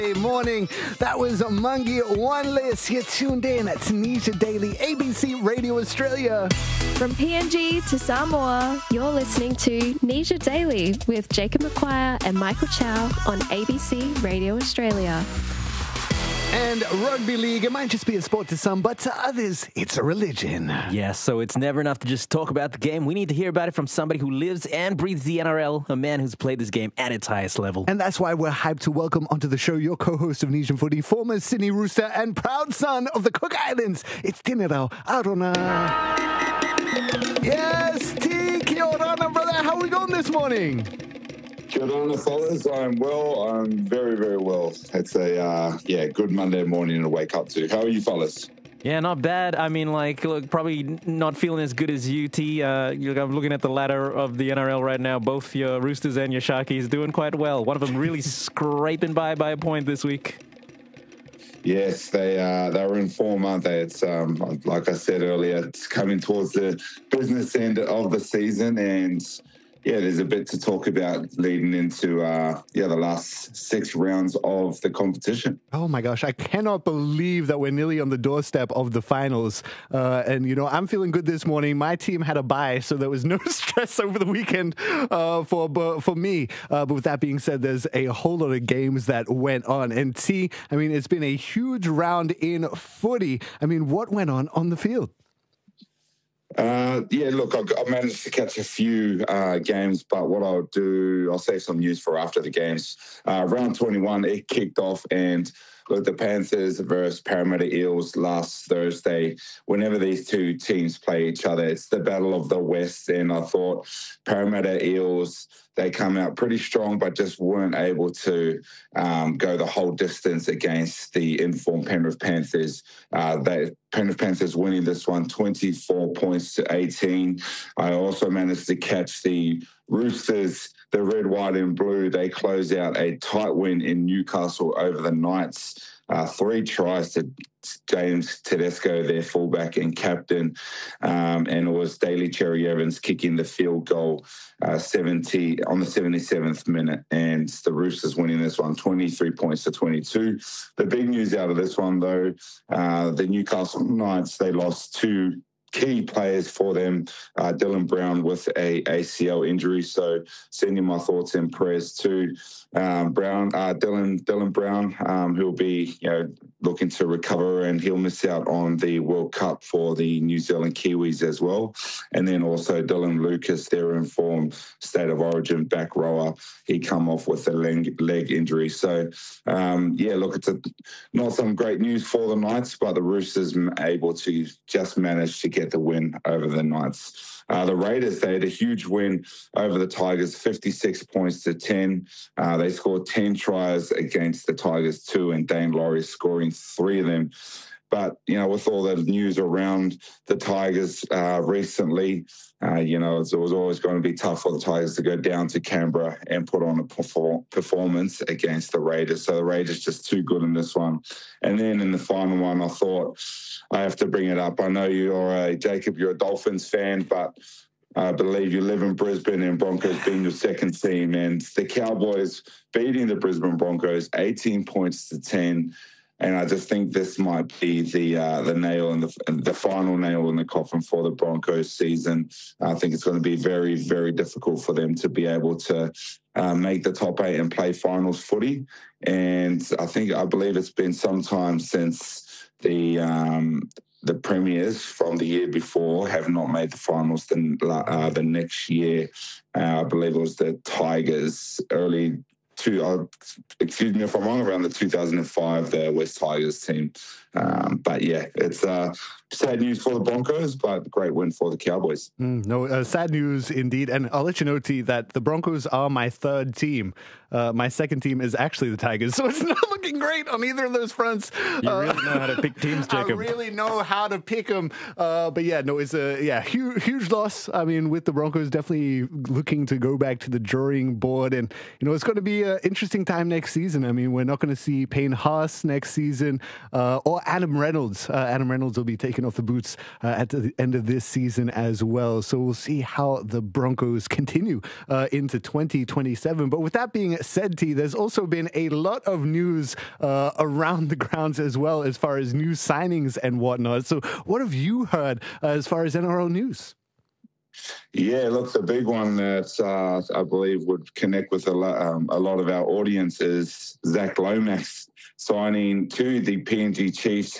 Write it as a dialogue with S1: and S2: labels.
S1: Morning. That was Mungie One List. You're tuned in at Tanisha Daily, ABC Radio Australia.
S2: From PNG to Samoa, you're listening to Nisha Daily with Jacob McQuire and Michael Chow on ABC Radio Australia.
S1: And rugby league, it might just be a sport to some, but to others, it's a religion.
S3: Yes, so it's never enough to just talk about the game. We need to hear about it from somebody who lives and breathes the NRL, a man who's played this game at its highest level.
S1: And that's why we're hyped to welcome onto the show your co-host of Nation Footy, former Sydney Rooster and proud son of the Cook Islands. It's Tinero Arona. Yes, T. Kia ora, brother. How are we going this morning?
S4: Good on the fellas. I'm well. I'm very, very well. It's a, good Monday morning to wake up to. How are you fellas?
S3: Yeah, not bad. I mean, look, probably not feeling as good as you, T. I'm looking at the ladder of the NRL right now. Both your Roosters and your Sharkies doing quite well. One of them really scraping by a point this week.
S4: Yes, they're in form, aren't they? It's like I said earlier, it's coming towards the business end of the season, and yeah, there's a bit to talk about leading into the last 6 rounds of the competition.
S1: Oh my gosh, I cannot believe that we're nearly on the doorstep of the finals. And I'm feeling good this morning. My team had a bye, so there was no stress over the weekend for me. But with that being said, there's a whole lot of games that went on. And it's been a huge round in footy. I mean, what went on the field?
S4: Look, I managed to catch a few games, but what I'll save some news for after the games. Round 21, it kicked off, and look, the Panthers versus Parramatta Eels last Thursday. Whenever these two teams play each other, it's the battle of the West, and I thought Parramatta Eels, they come out pretty strong, but just weren't able to go the whole distance against the informed Penrith Panthers. Penrith Panthers winning this one 24 points to 18. I also managed to catch the Roosters, the red, white and blue. They close out a tight win in Newcastle over the Knights. 3 tries to James Tedesco, their fullback and captain, and it was Daly Cherry Evans kicking the field goal 70 on the 77th minute, and the Roosters winning this one 23 points to 22. The big news out of this one, though, the Newcastle Knights, they lost 2 key players for them, Dylan Brown with a ACL injury. So sending my thoughts and prayers to Dylan Brown, who'll be looking to recover, and he'll miss out on the World Cup for the New Zealand Kiwis as well. And then also Dylan Lucas, their informed State of Origin back rower, he come off with a leg injury. So look, it's not some great news for the Knights, but the Roosters able to just manage to get the win over the Knights. The Raiders, they had a huge win over the Tigers, 56 points to 10. They scored 10 tries against the Tigers, 2, and Dane Laurie scoring 3 of them. But, with all the news around the Tigers recently, it was always going to be tough for the Tigers to go down to Canberra and put on a performance against the Raiders. So the Raiders just too good in this one. And then in the final one, I thought I have to bring it up. I know you're a Dolphins fan, but I believe you live in Brisbane, and Broncos being your second team, and the Cowboys beating the Brisbane Broncos 18 points to 10. And I just think this might be the nail in the final nail in the coffin for the Broncos season. I think it's going to be very, very difficult for them to be able to make the top 8 and play finals footy. And I believe it's been some time since the premiers from the year before have not made the finals. The next year, I believe it was the Tigers excuse me if I'm wrong, around the 2005, the West Tigers team. But yeah, it's sad news for the Broncos, but great win for the Cowboys.
S1: Sad news indeed. And I'll let you know, T, that the Broncos are my third team. My second team is actually the Tigers, so it's not looking great on either of those fronts.
S3: You really know how to pick teams, Jacob.
S1: I really know how to pick them. But yeah, no, it's a huge loss. I mean, with the Broncos definitely looking to go back to the drawing board, and it's going to be an interesting time next season. I mean, we're not going to see Payne Haas next season or Adam Reynolds. Adam Reynolds will be taken off the boots at the end of this season as well. So we'll see how the Broncos continue into 2027. But with that being said, T, there's also been a lot of news around the grounds as well as far as new signings and whatnot. So what have you heard as far as NRL news?
S4: Yeah, look, the big one that I believe would connect with a lot of our audience is Zach Lomax signing to the PNG Chiefs.